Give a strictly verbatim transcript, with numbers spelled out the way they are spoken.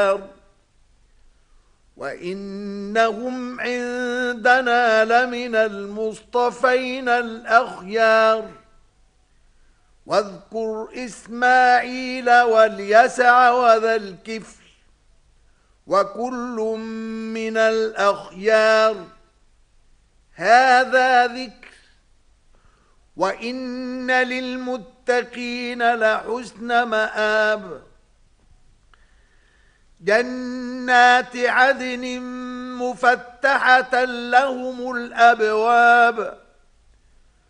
وإنهم عندنا لمن المصطفين الأخيار واذكر إسماعيل واليسع وذا الكفل وكل من الأخيار هذا ذكر وإن للمتقين لحسن مآب جنات عدن مفتحة لهم الأبواب